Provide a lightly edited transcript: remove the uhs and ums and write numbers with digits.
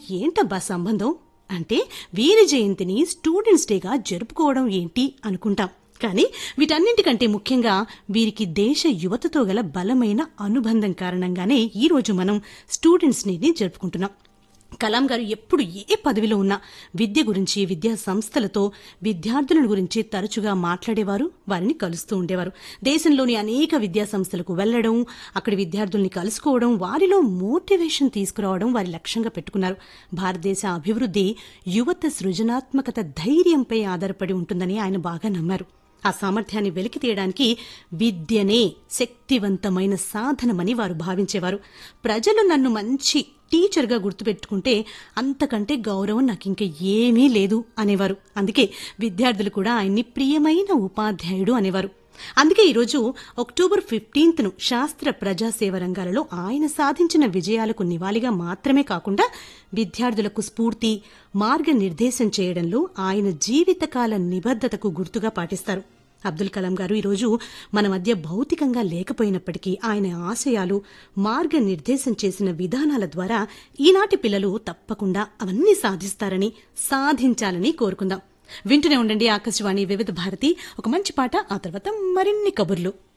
ఏంటబ్బా సంబంధం అంటే వీరి జయంతిని స్టూడెంట్స్ డేగా జరుపుకోవడం ఏంటి అనుకుంటాం. కానీ వీటన్నింటికంటే ముఖ్యంగా వీరికి దేశ యువతతో గల బలమైన అనుబంధం కారణంగానే ఈ రోజు మనం స్టూడెంట్స్ డేని జరుపుకుంటున్నాం. కలాం గారు ఎప్పుడు ఏ పదవిలో ఉన్నా విద్య గురించి, విద్యా సంస్థలతో విద్యార్థుల గురించి తరచుగా మాట్లాడేవారు, వారిని కలుస్తూ ఉండేవారు. దేశంలోని అనేక విద్యా సంస్థలకు వెళ్లడం, అక్కడి విద్యార్థుల్ని కలుసుకోవడం, వారిలో మోటివేషన్ తీసుకురావడం వారి లక్ష్యంగా పెట్టుకున్నారు. భారతదేశ అభివృద్ధి యువత సృజనాత్మకత, ధైర్యంపై ఆధారపడి ఉంటుందని ఆయన బాగా నమ్మారు. ఆ సామర్థ్యాన్ని వెలికి తీయడానికి విద్యనే శక్తివంతమైన సాధనమని వారు భావించేవారు. ప్రజలు నన్ను మంచి టీచర్గా గుర్తుపెట్టుకుంటే అంతకంటే గౌరవం నాకింక ఏమీ లేదు అనేవారు. అందుకే విద్యార్థులు కూడా ఆయన్ని ప్రియమైన ఉపాధ్యాయుడు అనేవారు. అందుకే ఈరోజు అక్టోబర్ 15ను శాస్త్ర ప్రజాసేవ రంగాలలో ఆయన సాధించిన విజయాలకు నివాళిగా మాత్రమే కాకుండా విద్యార్థులకు స్ఫూర్తి, మార్గనిర్దేశం చేయడంలో ఆయన జీవితకాల నిబద్ధతకు గుర్తుగా పాటిస్తారు. అబ్దుల్ కలాం గారు ఈరోజు మన మధ్య భౌతికంగా లేకపోయినప్పటికీ ఆయన ఆశయాలు, మార్గనిర్దేశం చేసిన విధానాల ద్వారా ఈనాటి పిల్లలు తప్పకుండా అవన్నీ సాధించాలని కోరుకుందాం. వింటూనే ఉండండి ఆకాశవాణి వివిధ భారతి. ఒక మంచి పాట, ఆ తర్వాత మరిన్ని కబుర్లు.